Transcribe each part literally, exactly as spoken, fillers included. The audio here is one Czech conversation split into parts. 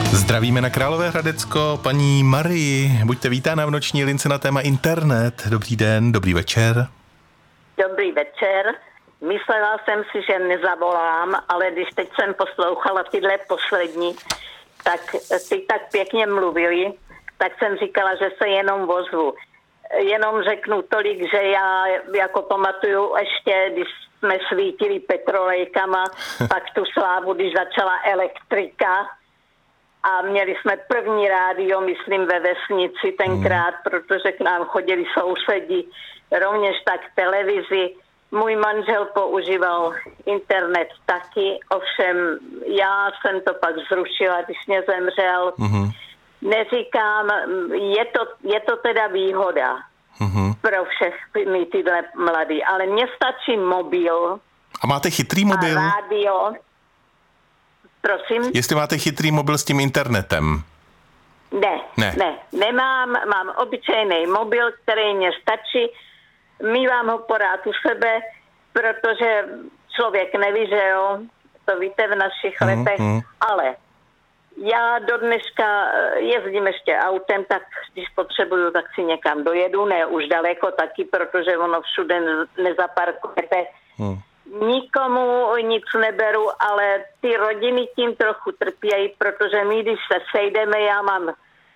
Zdravíme na Královéhradecko, paní Marii. Buďte vítána v noční lince na téma internet. Dobrý den, dobrý večer. Dobrý večer. Myslela jsem si, že nezavolám, ale když teď jsem poslouchala tyhle poslední, tak ty tak pěkně mluvili, tak jsem říkala, že se jenom ozvu. Jenom řeknu tolik, že já jako pamatuju ještě, když jsme svítili petrolejkama, pak tu slávu, když začala elektrika a měli jsme první rádio, myslím, ve vesnici tenkrát, protože k nám chodili sousedi, rovněž tak televizi. Můj manžel používal internet taky, ovšem já jsem to pak zrušila, když mě zemřel. Mm-hmm. Neříkám, je to, je to teda výhoda mm-hmm. pro všechny tyhle mladý, ale mně stačí mobil. A máte chytrý mobil? A rádio. Prosím? Jestli máte chytrý mobil s tím internetem? Ne, ne, ne. Nemám, mám obyčejný mobil, který mě stačí. Mívám ho porád u sebe, protože člověk neví, že jo, to víte v našich mm, letech, mm. ale já do dneška jezdím ještě autem, tak když potřebuju, tak si někam dojedu, ne už daleko taky, protože ono všude nezaparkujete. Mm. Nikomu nic neberu, ale ty rodiny tím trochu trpějí, protože my, když se sejdeme, já mám e,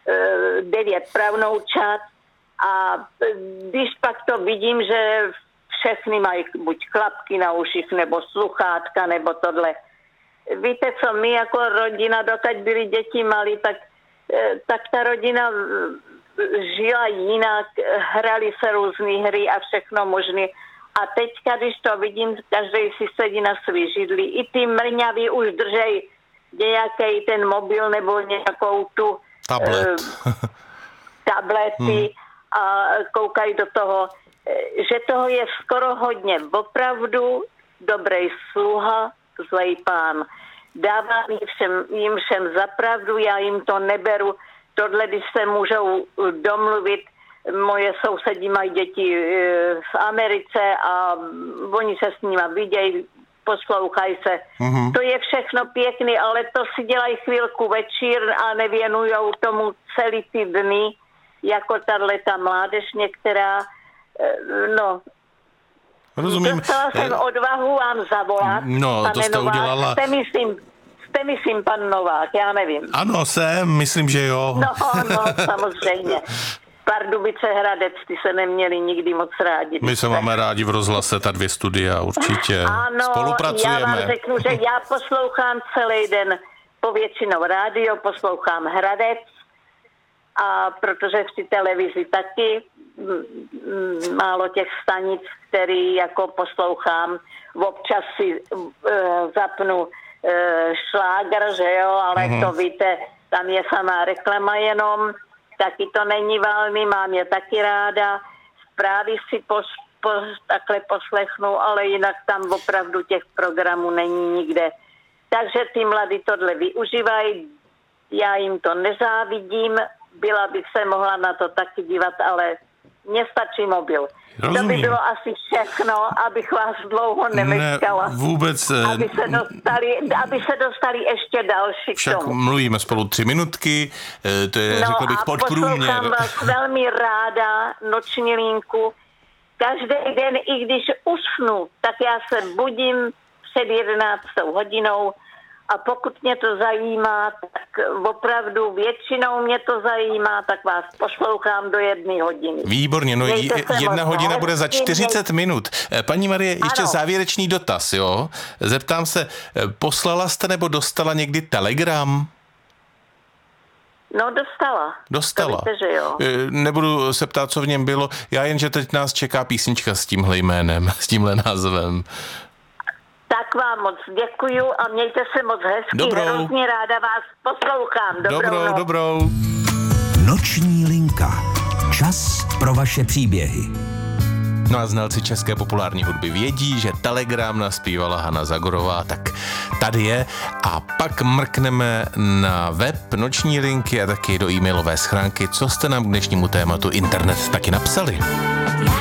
devět pravnoučat a když pak to vidím, že všechny mají buď klapky na uších, nebo sluchátka, nebo tohle. Víte co, my jako rodina, dokud byly děti malí, tak, tak ta rodina žila jinak, hrali se různé hry a všechno možné. A teďka, když to vidím, každý si sedí na svý židli. I ty mrňaví už držej nějaký ten mobil nebo nějakou tu tablet. Uh, tablety hmm. a koukají do toho, že toho je skoro hodně. Opravdu dobrý sluha, zlej pán. Dávám jim všem, jim všem zapravdu, já jim to neberu. Tohle, když se můžou domluvit, moje sousedí mají děti v Americe a oni se s nima vidějí, poslouchají se. Mm-hmm. To je všechno pěkný, ale to si dělají chvilku večír a nevěnujou tomu celý ty dny, jako tato mládež některá, no. Rozumím. Dostala jsem odvahu vám zavolat. No, to jste Novák. udělala. Jste myslím, jste myslím pan Novák, já nevím. Ano, jsem, myslím, že jo. No, no, samozřejmě. Pardubice, Hradec, ty se neměli nikdy moc rádi. My se máme rádi v rozhlase, ta dvě studia, určitě. Ano, spolupracujeme. Já vám řeknu, že já poslouchám celý den povětšinou rádio, poslouchám Hradec, a protože v té televizi taky m, m, málo těch stanic, který jako poslouchám, občas si e, zapnu e, šláger, že jo, ale mm-hmm. to víte, tam je samá reklama jenom, taky to není velmi, mám je taky ráda, zprávy si pos, pos, takhle poslechnu, ale jinak tam opravdu těch programů není nikde. Takže ty mladí tohle využívají, já jim to nezávidím, byla bych se mohla na to taky dívat, ale mně stačí mobil. Rozumím. To by bylo asi všechno, abych vás dlouho nemeškala. Ne, vůbec. Aby se dostali, aby se dostali ještě další však k tomu. mluvíme spolu tři minutky, to je, no řekl bych, podprůměr. No a poslouchám vás velmi ráda, noční linku. Každý den, i když usnu, tak já se budím před jedenáctou hodinou a pokud mě to zajímá, tak opravdu většinou mě to zajímá, tak vás poslouchám do jedné hodiny. Výborně, no jedna hodina bude za čtyřicet minut. Paní Marie, ještě ano. Závěrečný dotaz, jo? Zeptám se, poslala jste nebo dostala někdy telegram? No dostala. Dostala. To víte, že jo. Nebudu se ptát, co v něm bylo, já jen, že teď nás čeká písnička s tímhle jménem, s tímhle názvem. Tak vám moc děkuju a mějte se moc hezky. Dobrou. Hrozně ráda vás poslouchám. Dobrou, dobrou, noc. dobrou. Noční linka. Čas pro vaše příběhy. No a znalci české populární hudby vědí, že Telegram naspívala Hana Zagorová, tak tady je. A pak mrkneme na web Noční linky a taky do e-mailové schránky, co jste nám k dnešnímu tématu internet taky napsali.